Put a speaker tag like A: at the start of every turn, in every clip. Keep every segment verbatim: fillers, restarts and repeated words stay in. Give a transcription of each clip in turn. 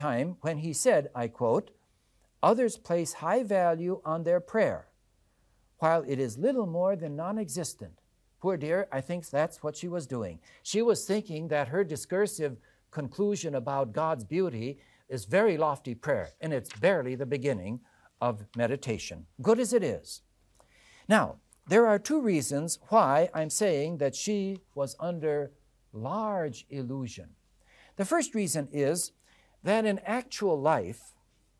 A: time when he said, I quote, "Others place high value on their prayer, while it is little more than non-existent." Poor dear, I think that's what she was doing. She was thinking that her discursive conclusion about God's beauty is very lofty prayer, and it's barely the beginning of meditation, good as it is. Now, there are two reasons why I'm saying that she was under large illusion. The first reason is that in actual life,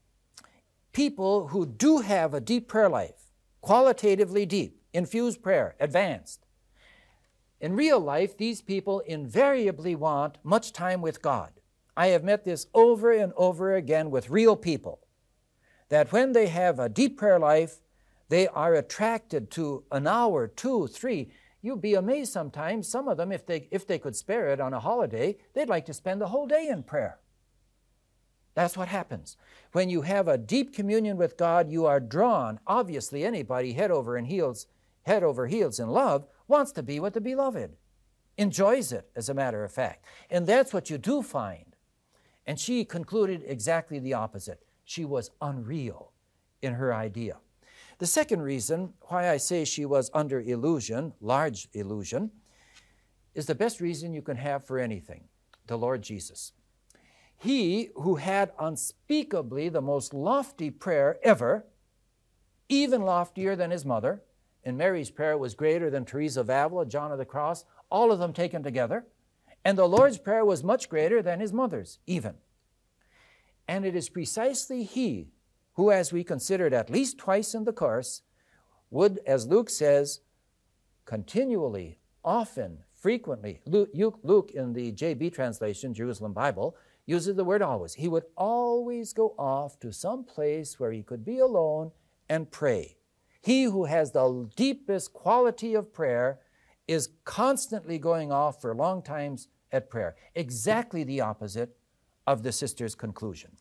A: people who do have a deep prayer life, qualitatively deep, infused prayer, advanced, in real life, these people invariably want much time with God. I have met this over and over again with real people, that when they have a deep prayer life, they are attracted to an hour, two, three. You'd be amazed sometimes. Some of them, if they, if they could spare it on a holiday, they'd like to spend the whole day in prayer. That's what happens. When you have a deep communion with God, you are drawn. Obviously, anybody head over and heels, head over heels in love wants to be with the beloved, enjoys it, as a matter of fact. And that's what you do find. And she concluded exactly the opposite. She was unreal in her idea. The second reason why I say she was under illusion, large illusion, is the best reason you can have for anything, the Lord Jesus. He who had unspeakably the most lofty prayer ever, even loftier than his mother, and Mary's prayer was greater than Teresa of Avila, John of the Cross, all of them taken together, and the Lord's prayer was much greater than his mother's, even. And it is precisely he who, as we considered at least twice in the course, would, as Luke says, continually, often, frequently, Luke, Luke in the J B translation, Jerusalem Bible, uses the word always. He would always go off to some place where he could be alone and pray. He who has the deepest quality of prayer is constantly going off for long times at prayer. Exactly the opposite of the sister's conclusion.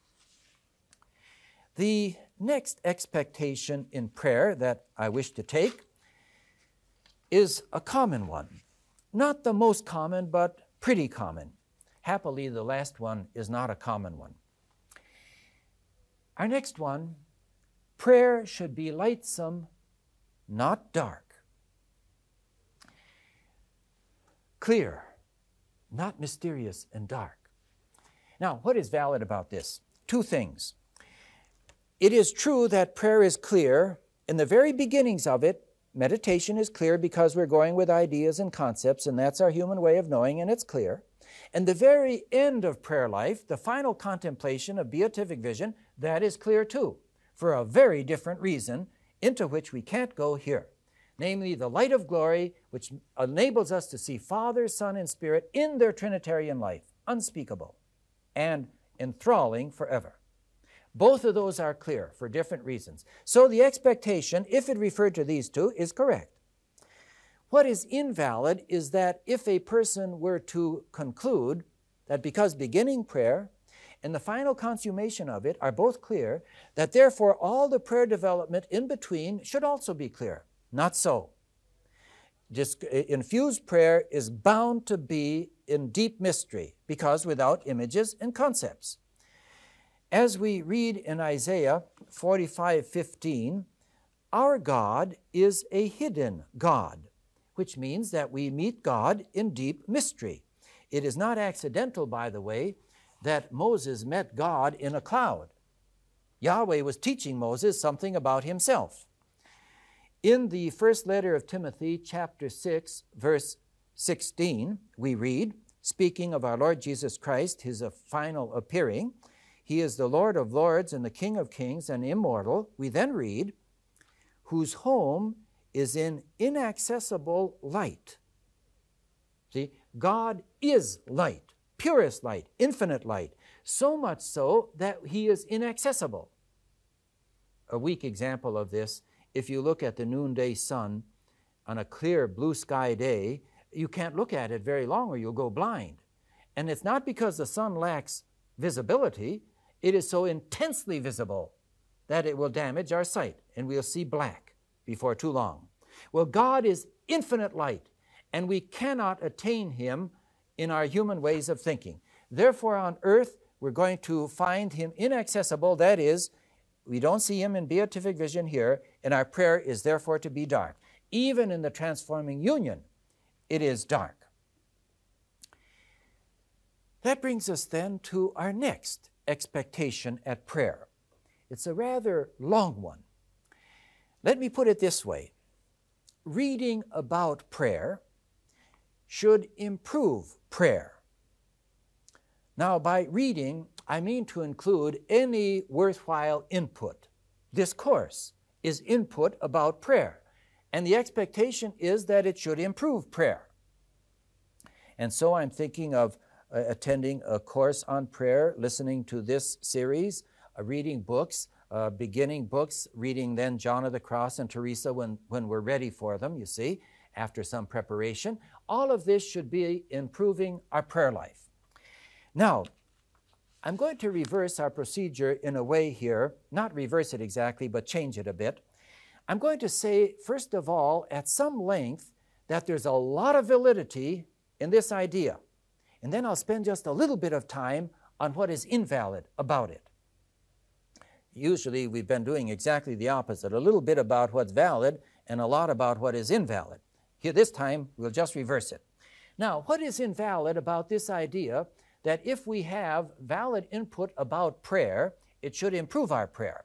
A: The next expectation in prayer that I wish to take is a common one. Not the most common, but pretty common. Happily, the last one is not a common one. Our next one, prayer should be lightsome, not dark. Clear, not mysterious and dark. Now, what is valid about this? Two things. It is true that prayer is clear. In the very beginnings of it, meditation is clear because we're going with ideas and concepts, and that's our human way of knowing, and it's clear. And the very end of prayer life, the final contemplation of beatific vision, that is clear too, for a very different reason into which we can't go here. Namely, the light of glory, which enables us to see Father, Son, and Spirit in their Trinitarian life, unspeakable and enthralling forever. Both of those are clear for different reasons. So the expectation, if it referred to these two, is correct. What is invalid is that if a person were to conclude that because beginning prayer and the final consummation of it are both clear, that therefore all the prayer development in between should also be clear. Not so. Just infused prayer is bound to be in deep mystery because without images and concepts. As we read in Isaiah forty-five fifteen, our God is a hidden God, which means that we meet God in deep mystery. It is not accidental, by the way, that Moses met God in a cloud. Yahweh was teaching Moses something about himself. In the first letter of Timothy, chapter six, verse sixteen, we read, speaking of our Lord Jesus Christ, his final appearing, he is the Lord of lords and the King of kings and immortal. We then read, whose home is in inaccessible light. See, God is light, purest light, infinite light, so much so that he is inaccessible. A weak example of this, if you look at the noonday sun on a clear blue sky day, you can't look at it very long or you'll go blind. And it's not because the sun lacks visibility, it is so intensely visible that it will damage our sight and we'll see black before too long. Well, God is infinite light, and we cannot attain him in our human ways of thinking. Therefore, on earth, we're going to find him inaccessible. That is, we don't see him in beatific vision here, and our prayer is therefore to be dark. Even in the transforming union, it is dark. That brings us then to our next expectation at prayer. It's a rather long one. Let me put it this way. Reading about prayer should improve prayer. Now, by reading, I mean to include any worthwhile input. This course is input about prayer, and the expectation is that it should improve prayer. And so I'm thinking of uh, attending a course on prayer, listening to this series, uh, reading books, uh, beginning books, reading then John of the Cross and Teresa when, when we're ready for them, you see, after some preparation. All of this should be improving our prayer life. Now, I'm going to reverse our procedure in a way here, not reverse it exactly, but change it a bit. I'm going to say, first of all, at some length, that there's a lot of validity in this idea. And then I'll spend just a little bit of time on what is invalid about it. Usually we've been doing exactly the opposite, a little bit about what's valid and a lot about what is invalid. Here, this time, we'll just reverse it. Now, what is invalid about this idea that if we have valid input about prayer, it should improve our prayer?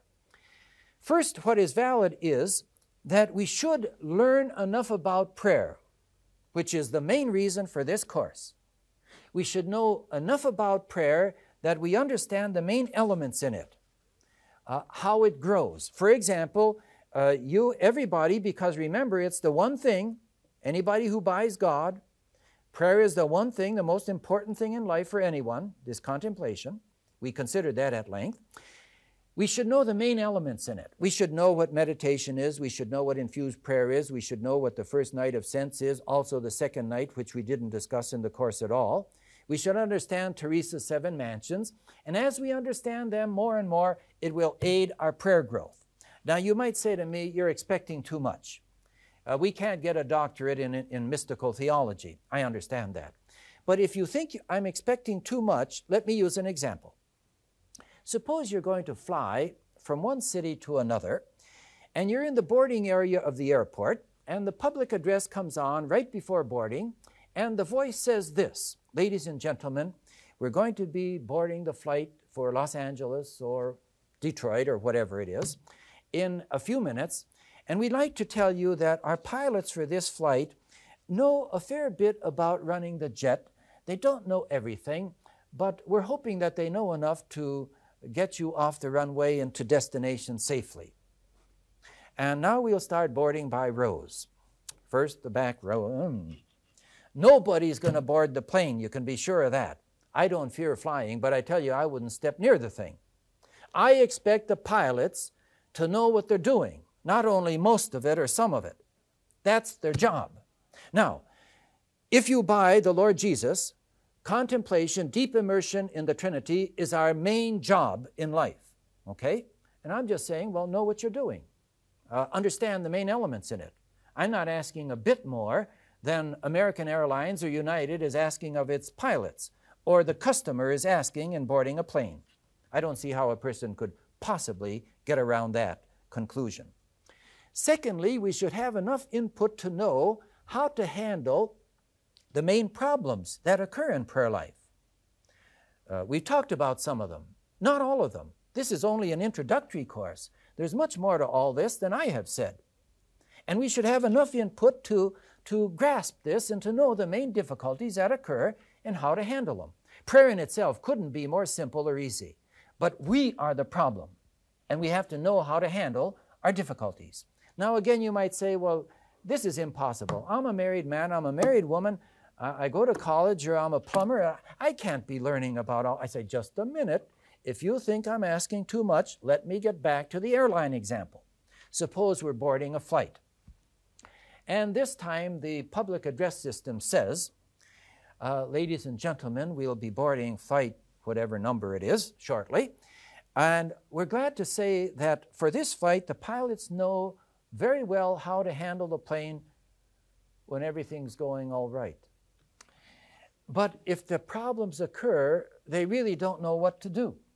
A: First, what is valid is that we should learn enough about prayer, which is the main reason for this course. We should know enough about prayer that we understand the main elements in it, uh, how it grows. For example, uh, you, everybody, because remember, it's the one thing, anybody who buys God, prayer is the one thing, the most important thing in life for anyone, this contemplation. We considered that at length. We should know the main elements in it. We should know what meditation is. We should know what infused prayer is. We should know what the first night of sense is, also the second night, which we didn't discuss in the course at all. We should understand Teresa's seven mansions. And as we understand them more and more, it will aid our prayer growth. Now, you might say to me, you're expecting too much. Uh, we can't get a doctorate in, in, in mystical theology. I understand that. But if you think I'm expecting too much, let me use an example. Suppose you're going to fly from one city to another, and you're in the boarding area of the airport, and the public address comes on right before boarding, and the voice says this: ladies and gentlemen, we're going to be boarding the flight for Los Angeles or Detroit or whatever it is in a few minutes, and we'd like to tell you that our pilots for this flight know a fair bit about running the jet. They don't know everything, but we're hoping that they know enough to get you off the runway and to destination safely. And now we'll start boarding by rows. First, the back row. Mm. Nobody's going to board the plane, you can be sure of that. I don't fear flying, but I tell you, I wouldn't step near the thing. I expect the pilots to know what they're doing, not only most of it or some of it. That's their job. Now, if you buy the Lord Jesus, contemplation, deep immersion in the Trinity is our main job in life, okay? And I'm just saying, well, know what you're doing. Uh, understand the main elements in it. I'm not asking a bit more than American Airlines or United is asking of its pilots, or the customer is asking in boarding a plane. I don't see how a person could possibly get around that conclusion. Secondly, we should have enough input to know how to handle the main problems that occur in prayer life. Uh, we've talked about some of them, not all of them. This is only an introductory course. There's much more to all this than I have said. And we should have enough input to, to grasp this and to know the main difficulties that occur and how to handle them. Prayer in itself couldn't be more simple or easy, but we are the problem, and we have to know how to handle our difficulties. Now, again, you might say, well, this is impossible. I'm a married man, I'm a married woman, I go to college, or I'm a plumber. I can't be learning about all. I say, just a minute. If you think I'm asking too much, let me get back to the airline example. Suppose we're boarding a flight. And this time, the public address system says, uh, ladies and gentlemen, we'll be boarding flight, whatever number it is, shortly. And we're glad to say that for this flight, the pilots know very well how to handle the plane when everything's going all right. But if the problems occur, they really don't know what to do.